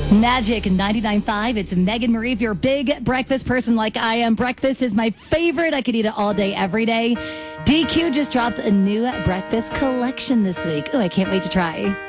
Magic 99.5. It's Megan Marie. If you're a big breakfast person like I am, breakfast is my favorite. I could eat it all day, every day. DQ just dropped a new breakfast collection this week. Oh, I can't wait to try.